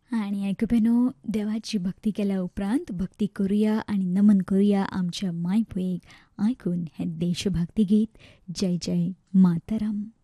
आणि आयकुपेनो देवाची भक्ती केल्या उपरांत भक्ती करुया आणि नमन करुया आमच्या मायभूयेक. आयकून हे देशभक्ती गीत जय जय मातरम.